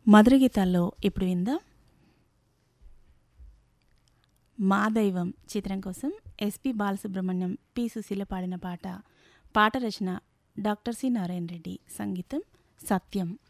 మధుర గీతాల్లో ఇప్పుడు విందాం మా దైవం చిత్రం కోసం ఎస్పి బాలసుబ్రహ్మణ్యం, పి సుశీల పాడిన పాట. పాట రచన డాక్టర్ సి నారాయణ రెడ్డి, సంగీతం సత్యం.